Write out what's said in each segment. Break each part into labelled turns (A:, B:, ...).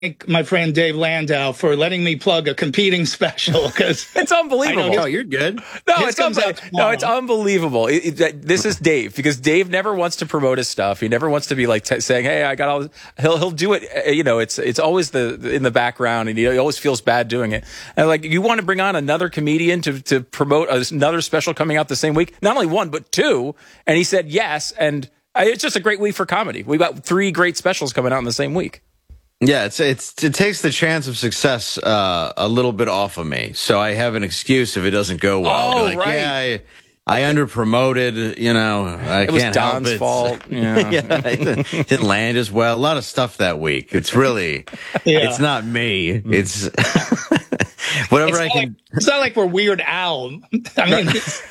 A: my friend Dave Landau for letting me plug a competing special because
B: it's unbelievable.
C: No, you're good.
B: No, it's unbelievable. This is Dave, because Dave never wants to promote his stuff. He never wants to be like saying, "Hey, I got all." He'll do it. It's always in the background, and he always feels bad doing it. And like, you want to bring on another comedian to promote another special coming out the same week, not only one but two, and he said yes. And it's just a great week for comedy. We got 3 great specials coming out in the same week.
C: Yeah, it takes the chance of success a little bit off of me, so I have an excuse if it doesn't go well.
B: Oh,
C: like,
B: right.
C: Yeah, I underpromoted.
B: It was Don's fault. Yeah,
C: it didn't land as well. A lot of stuff that week. It's really, it's not me. It's whatever I can.
A: It's not like we're Weird Al. I mean,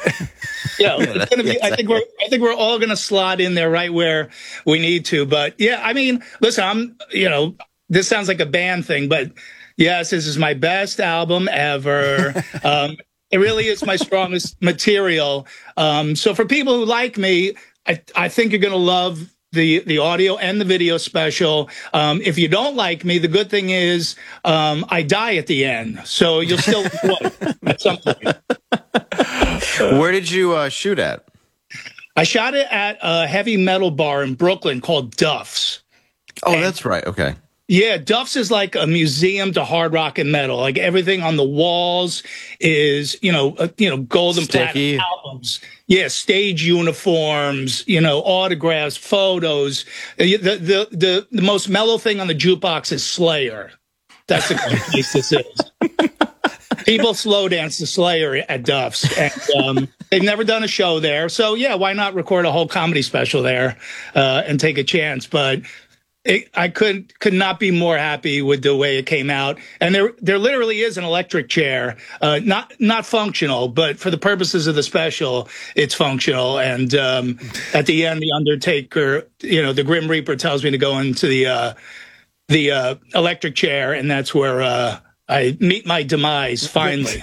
A: it's gonna be. I think we're all gonna slot in there right where we need to. But yeah, I mean, listen, this sounds like a band thing, but yes, this is my best album ever. It really is my strongest material. So for people who like me, I think you're going to love the audio and the video special. If you don't like me, the good thing is I die at the end, so you'll still enjoy it at some point.
C: Where did you shoot at?
A: I shot it at a heavy metal bar in Brooklyn called Duff's.
C: Oh, that's right. Okay.
A: Yeah, Duff's is like a museum to hard rock and metal. Like, everything on the walls is, golden
C: Sticky.
A: platinum albums. Yeah, stage uniforms, autographs, photos. The most mellow thing on the jukebox is Slayer. That's the kind of place this is. People slow dance to Slayer at Duff's, and they've never done a show there. So yeah, why not record a whole comedy special there and take a chance? But I could not be more happy with the way it came out. And there literally is an electric chair, not functional, but for the purposes of the special, it's functional. And at the end, the Undertaker, the Grim Reaper, tells me to go into the electric chair, and that's where I meet my demise finally.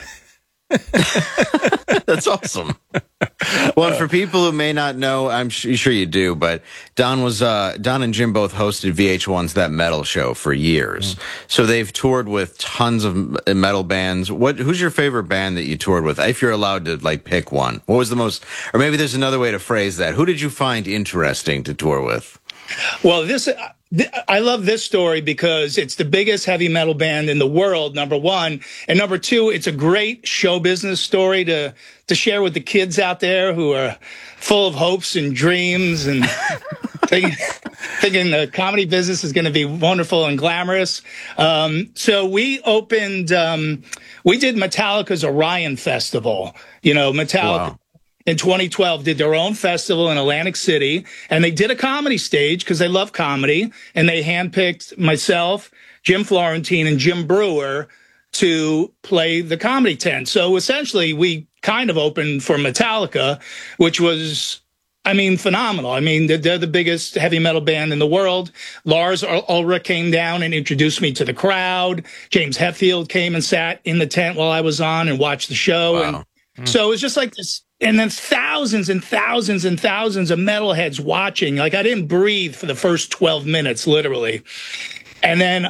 C: That's awesome. Well, for people who may not know, I'm sure you do, but Don and Jim both hosted VH1's That Metal Show for years. So they've toured with tons of metal bands. Who's your favorite band that you toured with? If you're allowed to pick one, what was the most, or maybe there's another way to phrase that. Who did you find interesting to tour with?
A: Well, I love this story because it's the biggest heavy metal band in the world, number one. And number two, it's a great show business story to share with the kids out there who are full of hopes and dreams and thinking the comedy business is going to be wonderful and glamorous. So we opened, we did Metallica's Orion Festival. Metallica. Wow. In 2012, did their own festival in Atlantic City, and they did a comedy stage because they love comedy, and they handpicked myself, Jim Florentine, and Jim Brewer to play the comedy tent. So essentially, we kind of opened for Metallica, which was, phenomenal. They're the biggest heavy metal band in the world. Lars Ulrich came down and introduced me to the crowd. James Hetfield came and sat in the tent while I was on and watched the show.
C: Wow.
A: So it was just like this. And then thousands and thousands and thousands of metalheads watching. Like, I didn't breathe for the first 12 minutes, literally. And then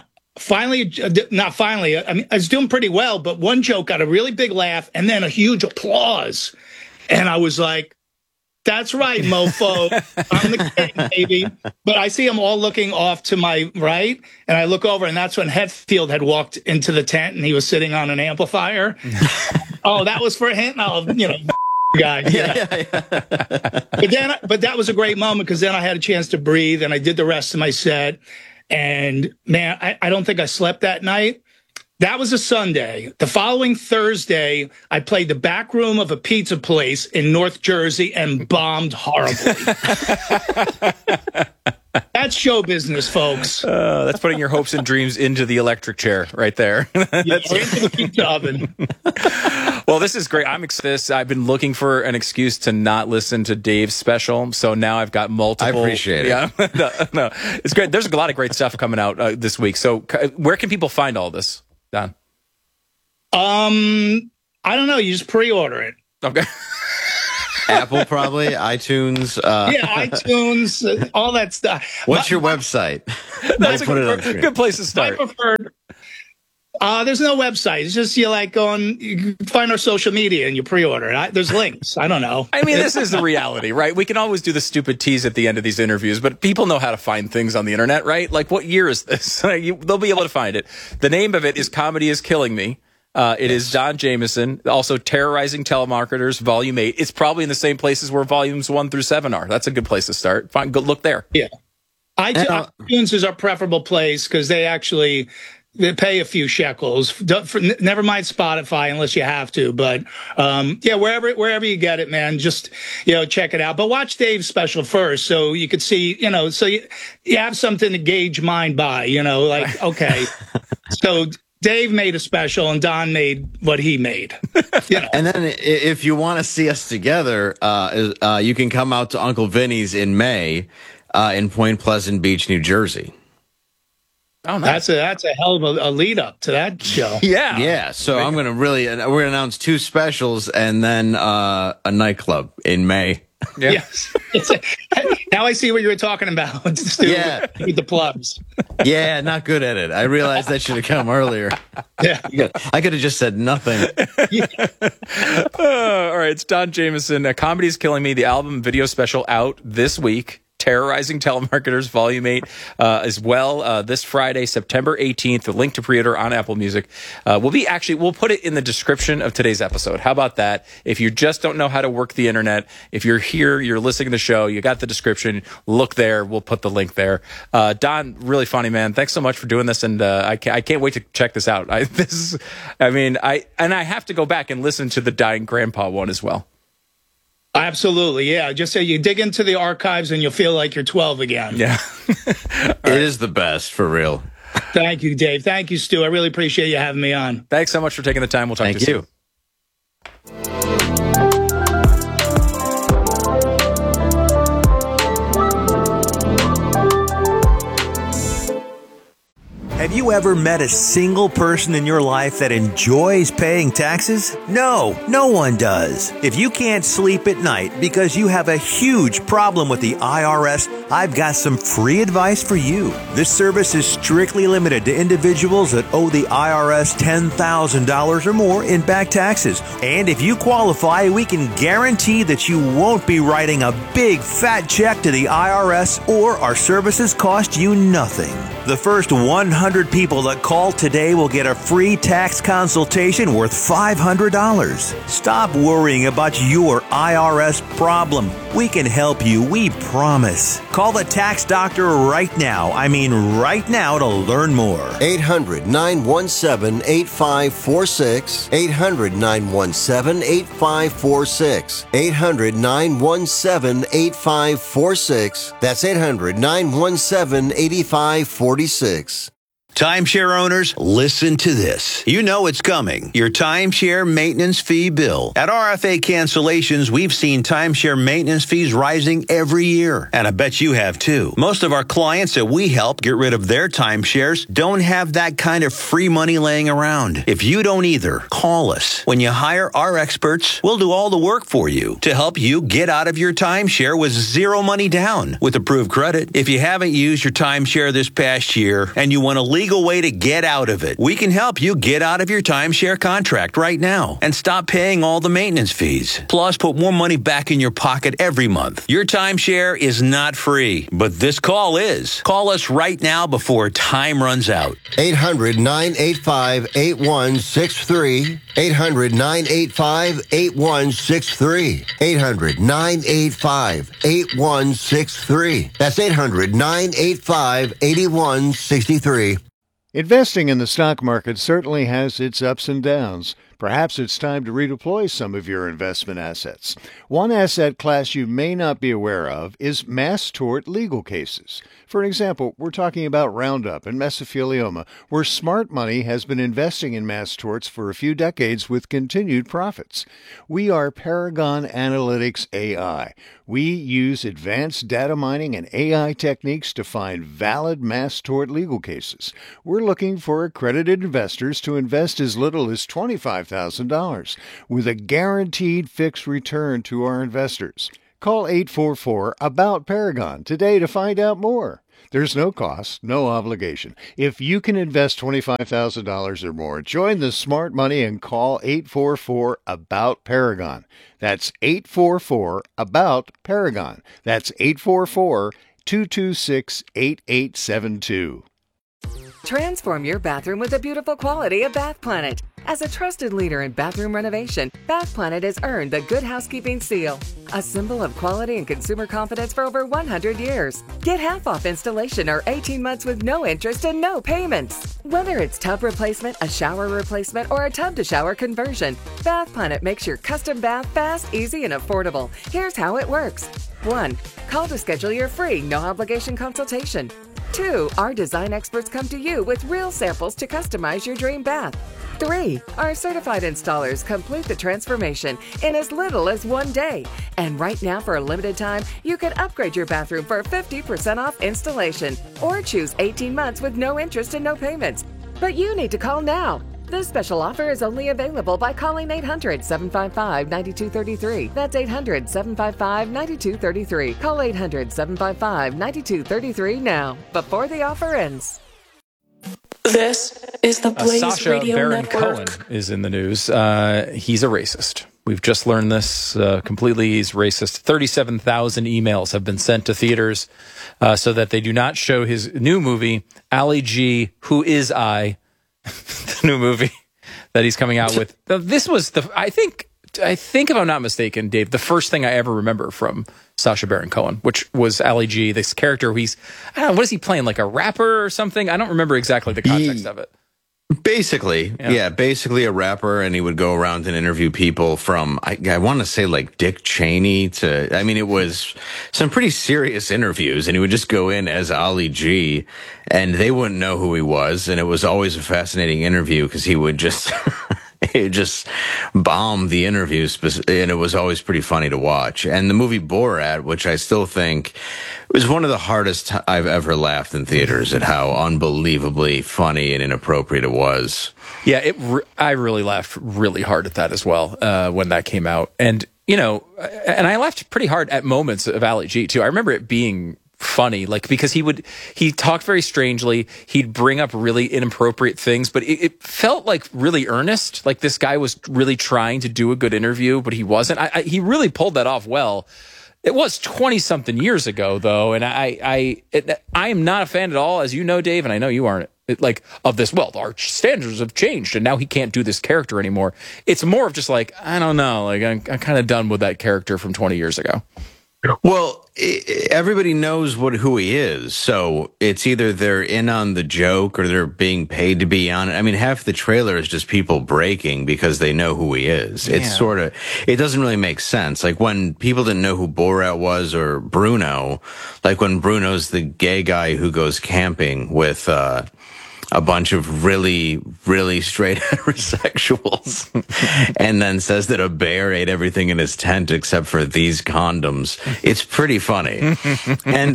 A: I was doing pretty well, but one joke got a really big laugh and then a huge applause. And I was like, that's right, mofo. I'm the king, baby. But I see them all looking off to my right, and I look over, and that's when Hetfield had walked into the tent, and he was sitting on an amplifier. Oh, that was for him? Oh, guy. Yeah. But that was a great moment because then I had a chance to breathe and I did the rest of my set. And man, I don't think I slept that night. That was a Sunday. The following Thursday, I played the back room of a pizza place in North Jersey and bombed horribly. That's show business, folks.
B: That's putting your hopes and dreams into the electric chair right there.
A: Into the pizza oven.
B: Well, this is great. I'm excited. I've been looking for an excuse to not listen to Dave's special, so now I've got multiple.
C: I appreciate it.
B: Yeah, no, it's great. There's a lot of great stuff coming out this week. So where can people find all this, Don?
A: I don't know. You just pre-order it.
B: Okay.
C: Apple, probably, iTunes.
A: Yeah, iTunes, all that stuff.
C: What's your website?
B: That's a good place to start.
A: My preferred. There's no website. It's just you find our social media and you pre-order it. There's links. I don't know.
B: I mean, this is the reality, right? We can always do the stupid tease at the end of these interviews, but people know how to find things on the internet, right? Like, what year is this? They'll be able to find it. The name of it is Comedy is Killing Me. It is Don Jamieson, also Terrorizing Telemarketers, Volume 8. It's probably in the same places where Volumes 1 through 7 are. That's a good place to start. Fine, go look there.
A: Yeah. iTunes is our preferable place because they pay a few shekels. Never mind Spotify unless you have to. But wherever you get it, man, just check it out. But watch Dave's special first, so you could see, so you have something to gauge mine by. Okay, so Dave made a special and Don made what he made.
C: And then if you want to see us together, you can come out to Uncle Vinny's in May in Point Pleasant Beach, New Jersey.
B: Oh, nice.
A: That's a hell of a lead up to that show.
C: Yeah. So we're gonna announce 2 specials and then a nightclub in May.
B: Yeah.
A: Yes. Now I see what you were talking about, Stu, with the plugs.
C: Yeah, not good at it. I realized that should have come earlier.
A: Yeah.
C: I could have just said nothing.
B: All right, it's Don Jamieson. Comedy is Killing Me, the album video special out this week. Terrorizing Telemarketers, Volume 8, as well, this Friday, September 18th. The link to pre-order on Apple Music we'll put it in the description of today's episode. How about that? If you just don't know how to work the internet, if you're here, you're listening to the show, you got the description, look there. We'll put the link there. Don, really funny, man. Thanks so much for doing this, and I can't wait to check this out. I have to go back and listen to the Dying Grandpa one as well.
A: Absolutely, yeah. Just so you dig into the archives and you'll feel like you're 12 again.
B: Yeah.
C: It is the best, for real.
A: Thank you, Dave. Thank you, Stu. I really appreciate you having me on.
B: Thanks so much for taking the time. We'll talk to you soon.
D: Have you ever met a single person in your life that enjoys paying taxes? No, no one does. If you can't sleep at night because you have a huge problem with the IRS, I've got some free advice for you. This service is strictly limited to individuals that owe the IRS $10,000 or more in back taxes. And if you qualify, we can guarantee that you won't be writing a big fat check to the IRS, or our services cost you nothing. The first 100 people that call today will get a free tax consultation worth $500. Stop worrying about your IRS problem. We can help you, we promise. Call the tax doctor right now. I mean right now, to learn more.
E: 800-917-8546. 800-917-8546. 800-917-8546. That's 800-917-8546.
D: Timeshare owners, listen to this. You know it's coming. Your timeshare maintenance fee bill. At RFA Cancellations, we've seen timeshare maintenance fees rising every year. And I bet you have too. Most of our clients that we help get rid of their timeshares don't have that kind of free money laying around. If you don't either, call us. When you hire our experts, we'll do all the work for you to help you get out of your timeshare with zero money down with approved credit. If you haven't used your timeshare this past year and you want to legal way to get out of it, we can help you get out of your timeshare contract right now and stop paying all the maintenance fees. Plus, put more money back in your pocket every month. Your timeshare is not free, but this call is. Call us right now before time runs out.
E: 800-985-8163. 800-985-8163. 800-985-8163. That's 800-985-8163.
F: Investing in the stock market certainly has its ups and downs. Perhaps it's time to redeploy some of your investment assets. One asset class you may not be aware of is mass tort legal cases. For example, we're talking about Roundup and mesothelioma, where smart money has been investing in mass torts for a few decades with continued profits. We are Paragon Analytics AI. We use advanced data mining and AI techniques to find valid mass tort legal cases. We're looking for accredited investors to invest as little as $25,000 $25,000 with a guaranteed fixed return to our investors. Call 844-ABOUT-PARAGON today to find out more. There's no cost, no obligation. If you can invest $25,000 or more, join the smart money and call 844-ABOUT-PARAGON. That's 844-ABOUT-PARAGON. That's 844-226-8872.
G: Transform your bathroom with the beautiful quality of Bath Planet. As a trusted leader in bathroom renovation, Bath Planet has earned the Good Housekeeping seal, a symbol of quality and consumer confidence for over 100 years. Get half off installation or 18 months with no interest and no payments. Whether it's tub replacement, a shower replacement, or a tub-to-shower conversion, Bath Planet makes your custom bath fast, easy, and affordable. Here's how it works. 1. Call to schedule your free, no-obligation consultation. 2. Our design experts come to you with real samples to customize your dream bath. 3. Our certified installers complete the transformation in as little as 1 day. And right now, for a limited time, you can upgrade your bathroom for 50% off installation or choose 18 months with no interest and no payments. But you need to call now. This special offer is only available by calling 800-755-9233. That's 800-755-9233. Call 800-755-9233 now, before the offer ends.
H: This is the Blaze
B: Sacha
H: Radio
B: Baron
H: Network.
B: Cohen is in the news. He's a racist. We've just learned this completely. He's racist. 37,000 emails have been sent to theaters so that they do not show his new movie, Ali G, Who Is I? The new movie that he's coming out with. This was I think if I'm not mistaken, Dave, the first thing I ever remember from Sacha Baron Cohen, which was Ali G, this character. I don't know, what is he playing? Like a rapper or something? I don't remember exactly the context of it.
C: Basically a rapper, and he would go around and interview people from, I want to say like Dick Cheney to, I mean, it was some pretty serious interviews, and he would just go in as Ali G, and they wouldn't know who he was, and it was always a fascinating interview because he would just, he just bombed the interviews, and it was always pretty funny to watch. And the movie Borat, which I still think was one of the hardest I've ever laughed in theaters at how unbelievably funny and inappropriate it was.
B: Yeah, I really laughed really hard at that as well when that came out. And, and I laughed pretty hard at moments of Ali G, too. I remember it being funny, like, because he talked very strangely. He'd bring up really inappropriate things, but it felt like really earnest. Like this guy was really trying to do a good interview, but he wasn't. He really pulled that off well. It was 20-something years ago, though, and I am not a fan at all, as you know, Dave, and I know you aren't, of this. Well, our standards have changed, and now he can't do this character anymore. It's more of just like, I don't know, like I'm kind of done with that character from 20 years ago.
C: Well, everybody knows who he is, so it's either they're in on the joke or they're being paid to be on it. I mean, half the trailer is just people breaking because they know who he is. It's sort of, it doesn't really make sense. Like when people didn't know who Borat was or Bruno, like when Bruno's the gay guy who goes camping with, a bunch of really, really straight heterosexuals and then says that a bear ate everything in his tent except for these condoms. It's pretty funny. And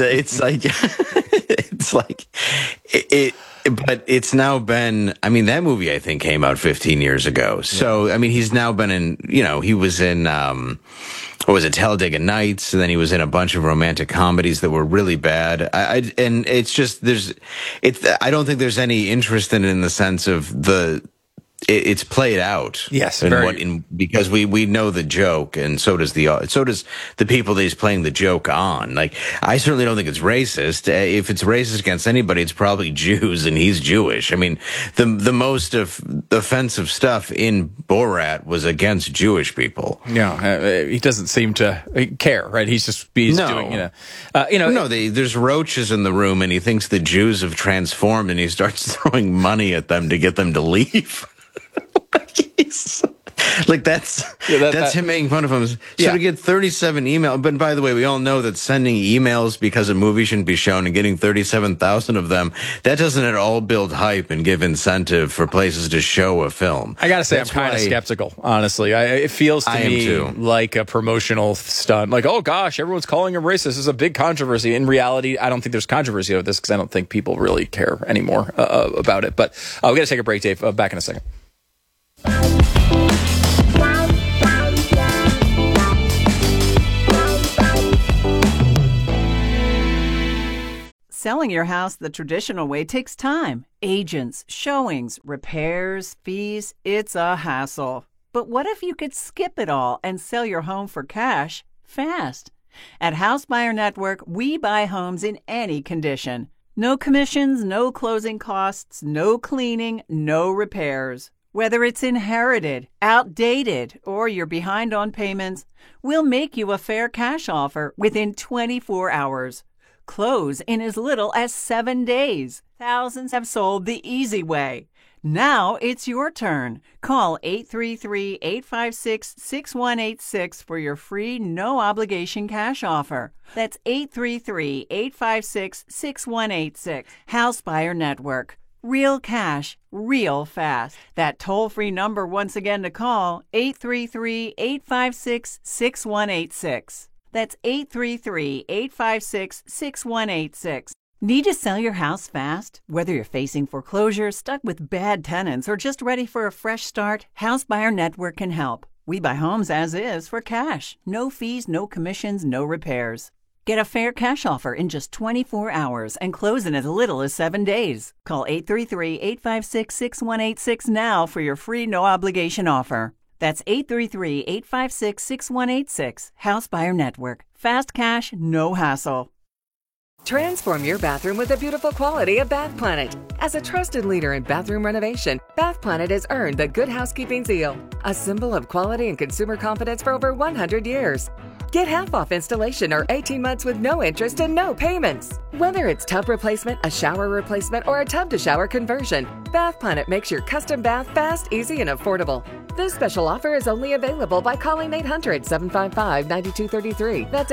C: but it's now been, I mean, that movie I think came out 15 years ago. So, I mean, he's now been in, he was in, what was it, Talladega Nights, and then he was in a bunch of romantic comedies that were really bad. And it's just, I don't think there's any interest in it in the sense of it's played out.
B: Yes,
C: because we know the joke, and so does the people that he's playing the joke on. Like, I certainly don't think it's racist. If it's racist against anybody, it's probably Jews, and he's Jewish. I mean, the most offensive stuff in Borat was against Jewish people.
B: Yeah, he doesn't seem to care, right? He's doing,
C: there's roaches in the room, and he thinks the Jews have transformed, and he starts throwing money at them to get them to leave. Like that's him making fun of him. So to get 37 emails, but by the way, we all know that sending emails because a movie shouldn't be shown and getting 37,000 of them, that doesn't at all build hype and give incentive for places to show a film.
B: I gotta say, I'm kind of skeptical, honestly. It feels to me like a promotional stunt. Like, oh gosh, everyone's calling him racist. This is a big controversy. In reality, I don't think there's controversy over this because I don't think people really care anymore about it. But we gotta take a break, Dave. Back in a second.
I: Selling your house the traditional way takes time. Agents, showings, repairs, fees. It's a hassle. But what if you could skip it all and sell your home for cash fast? At House Buyer Network, we buy homes in any condition. No commissions, no closing costs, no cleaning, no repairs. Whether it's inherited, outdated, or you're behind on payments, we'll make you a fair cash offer within 24 hours. Close in as little as 7 days. Thousands have sold the easy way. Now it's your turn. Call 833-856-6186 for your free, no-obligation cash offer. That's 833-856-6186. House Buyer Network. Real cash, real fast. That toll-free number once again to call, 833-856-6186. That's 833-856-6186. Need to sell your house fast? Whether you're facing foreclosure, stuck with bad tenants, or just ready for a fresh start, House Buyer Network can help. We buy homes as is for cash. No fees, no commissions, no repairs. Get a fair cash offer in just 24 hours and close in as little as 7 days. Call 833-856-6186 now for your free no-obligation offer. That's 833-856-6186. House Buyer Network. Fast cash, no hassle.
G: Transform your bathroom with the beautiful quality of Bath Planet. As a trusted leader in bathroom renovation, Bath Planet has earned the Good Housekeeping seal, a symbol of quality and consumer confidence for over 100 years. Get half off installation or 18 months with no interest and no payments. Whether it's tub replacement, a shower replacement, or a tub-to-shower conversion, Bath Planet makes your custom bath fast, easy, and affordable. This special offer is only available by calling 800-755-9233. That's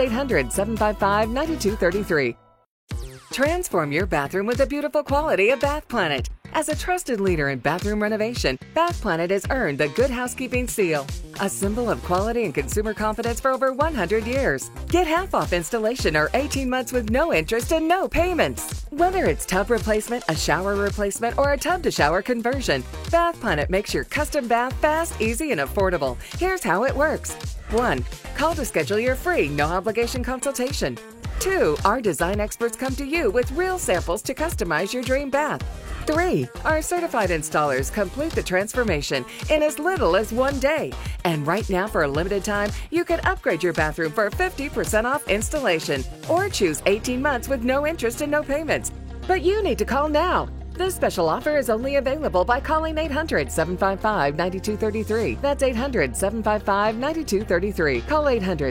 G: 800-755-9233. Transform your bathroom with the beautiful quality of Bath Planet. As a trusted leader in bathroom renovation, Bath Planet has earned the Good Housekeeping seal, a symbol of quality and consumer confidence for over 100 years. Get half off installation or 18 months with no interest and no payments. Whether it's tub replacement, a shower replacement, or a tub-to-shower conversion, Bath Planet makes your custom bath fast, easy, and affordable. Here's how it works. 1. Call to schedule your free, no-obligation consultation. 2. Our design experts come to you with real samples to customize your dream bath. 3. Our certified installers complete the transformation in as little as 1 day. And right now, for a limited time, you can upgrade your bathroom for 50% off installation or choose 18 months with no interest and no payments. But you need to call now. This special offer is only available by calling 800-755-9233. That's 800-755-9233. Call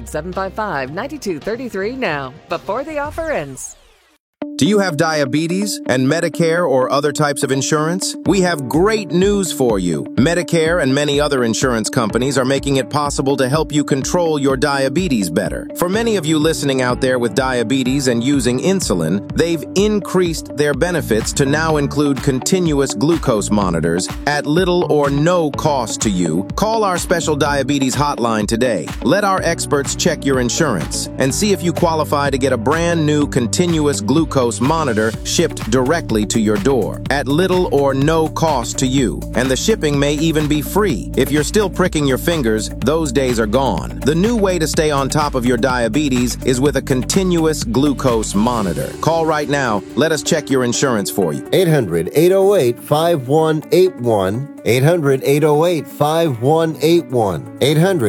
G: 800-755-9233 now, before the offer ends.
J: Do you have diabetes and Medicare or other types of insurance? We have great news for you. Medicare and many other insurance companies are making it possible to help you control your diabetes better. For many of you listening out there with diabetes and using insulin, they've increased their benefits to now include continuous glucose monitors at little or no cost to you. Call our special diabetes hotline today. Let our experts check your insurance and see if you qualify to get a brand new continuous glucose monitor shipped directly to your door at little or no cost to you. And the shipping may even be free. If you're still pricking your fingers, those days are gone. The new way to stay on top of your diabetes is with a continuous glucose monitor. Call right now. Let us check your insurance for you.
E: 800-808-5181. 800-808-5181.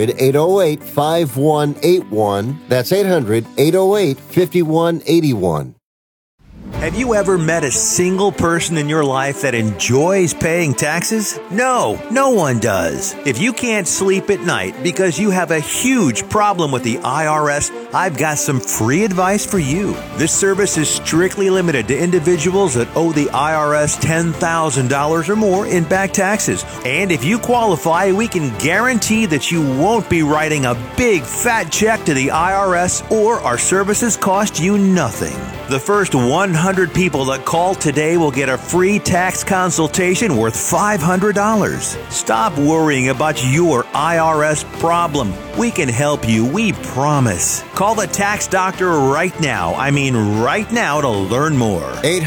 E: 800-808-5181. That's 800-808-5181.
D: Have you ever met a single person in your life that enjoys paying taxes? No, no one does. If you can't sleep at night because you have a huge problem with the IRS, I've got some free advice for you. This service is strictly limited to individuals that owe the IRS $10,000 or more in back taxes. And if you qualify, we can guarantee that you won't be writing a big fat check to the IRS, or our services cost you nothing. The first 100 people that call today will get a free tax consultation worth $500. Stop worrying about your IRS problem. We can help you, we promise. Call the tax doctor right now. I mean right now, to learn more.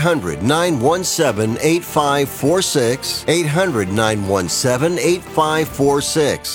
E: 800-917-8546. 800-917-8546.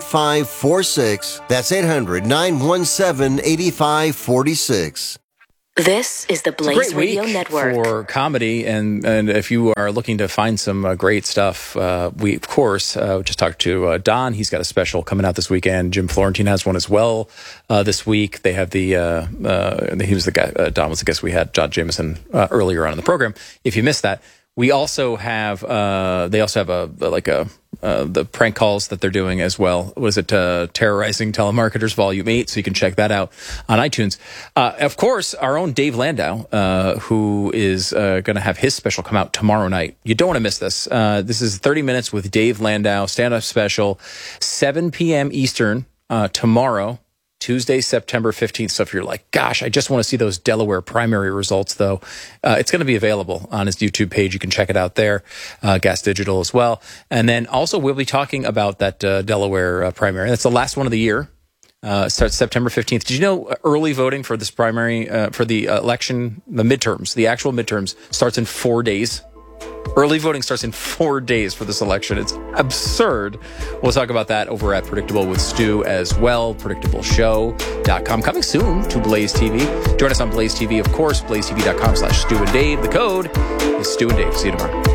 E: 800-917-8546. That's 800-917-8546.
H: This is the Blaze Radio Network.
B: For comedy, and if you are looking to find some great stuff, we, of course, just talked to Don. He's got a special coming out this weekend. Jim Florentine has one as well this week. They have the, he was the guy, Don was the guest we had, John Jameson, earlier on in the program. If you missed that, we also have, they also have the prank calls that they're doing as well. Was it Terrorizing Telemarketers Volume 8? So you can check that out on iTunes. Of course, our own Dave Landau, who is going to have his special come out tomorrow night. You don't want to miss this. This is 30 minutes with Dave Landau, stand-up special, 7 p.m. Eastern tomorrow, Tuesday, September 15th. So if you're like, gosh, I just want to see those Delaware primary results, though, it's going to be available on his YouTube page. You can check it out there, Gas Digital as well. And then also we'll be talking about that Delaware primary. That's the last one of the year. Starts September 15th. Did you know early voting for this primary, for the election, the midterms, the actual midterms, starts in 4 days? Early voting starts in 4 days for this election. It's absurd. We'll talk about that over at Predictable with Stu as well. PredictableShow.com. Coming soon to Blaze TV. Join us on Blaze TV, of course. BlazeTV.com/Stu and Dave. The code is Stu and Dave. See you tomorrow.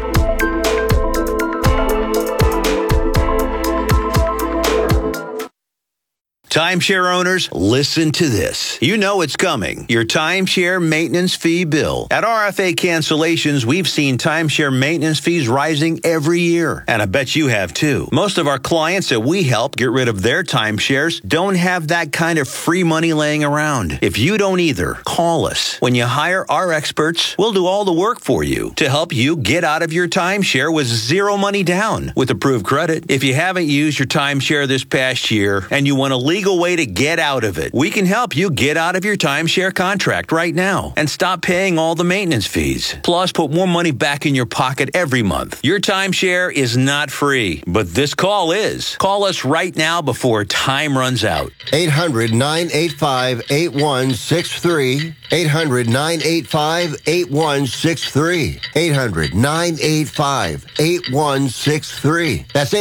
D: Timeshare owners, listen to this. You know it's coming. Your timeshare maintenance fee bill. At RFA Cancellations, we've seen timeshare maintenance fees rising every year. And I bet you have too. Most of our clients that we help get rid of their timeshares don't have that kind of free money laying around. If you don't either, call us. When you hire our experts, we'll do all the work for you to help you get out of your timeshare with zero money down with approved credit. If you haven't used your timeshare this past year and you want to legal way to get out of it, we can help you get out of your timeshare contract right now and stop paying all the maintenance fees. Plus, put more money back in your pocket every month. Your timeshare is not free, but this call is. Call us right now before time runs out.
E: 800-985-8163. 800-985-8163. 800-985-8163. That's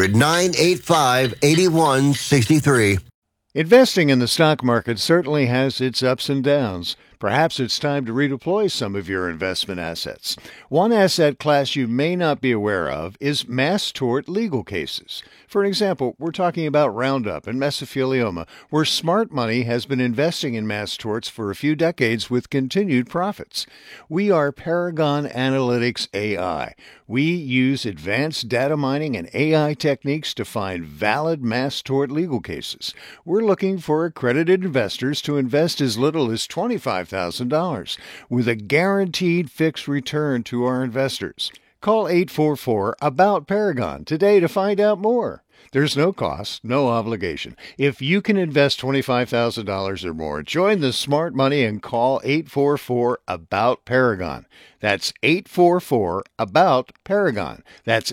E: 800-985-8163.
F: Investing in the stock market certainly has its ups and downs. Perhaps it's time to redeploy some of your investment assets. One asset class you may not be aware of is mass tort legal cases. For example, we're talking about Roundup and mesothelioma, where smart money has been investing in mass torts for a few decades with continued profits. We are Paragon Analytics AI. We use advanced data mining and AI techniques to find valid mass tort legal cases. We're looking for accredited investors to invest as little as $25,000 with a guaranteed fixed return to our investors. Call 844-ABOUT-PARAGON today to find out more. There's no cost, no obligation. If you can invest $25,000 or more, join the smart money and call 844-ABOUT-PARAGON. That's 844-ABOUT-PARAGON. That's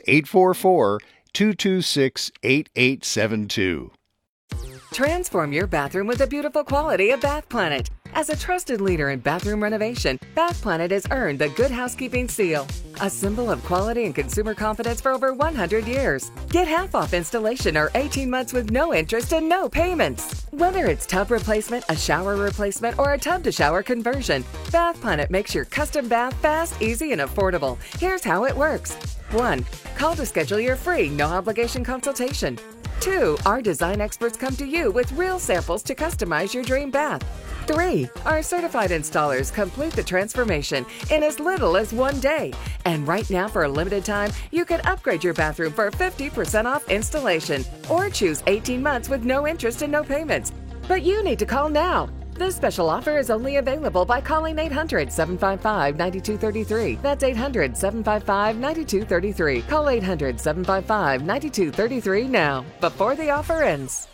F: 844-226-8872.
G: Transform your bathroom with the beautiful quality of Bath Planet. As a trusted leader in bathroom renovation, Bath Planet has earned the Good Housekeeping seal, a symbol of quality and consumer confidence for over 100 years. Get half off installation or 18 months with no interest and no payments. Whether it's tub replacement, a shower replacement, or a tub-to-shower conversion, Bath Planet makes your custom bath fast, easy, and affordable. Here's how it works. 1. Call to schedule your free, no-obligation consultation. 2. Our design experts come to you with real samples to customize your dream bath. 3. Our certified installers complete the transformation in as little as 1 day. And right now, for a limited time, you can upgrade your bathroom for 50% off installation or choose 18 months with no interest and no payments. But you need to call now. This special offer is only available by calling 800-755-9233. That's 800-755-9233. Call 800-755-9233 now, before the offer ends.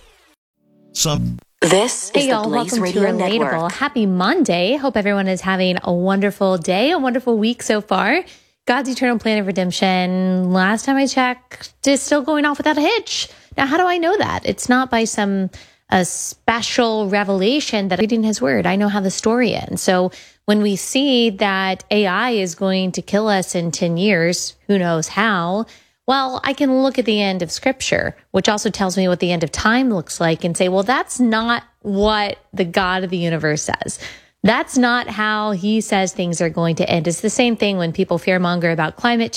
H: This is the Blaze Radio Network.
K: Relatable. Happy Monday. Hope everyone is having a wonderful day, a wonderful week so far. God's eternal plan of redemption, last time I checked, is still going off without a hitch. Now, how do I know that? It's not by some special revelation that reading his word. I know how the story ends. So when we see that AI is going to kill us in 10 years, who knows how? Well, I can look at the end of scripture, which also tells me what the end of time looks like, and say, well, that's not what the God of the universe says. That's not how he says things are going to end. It's the same thing when people fearmonger about climate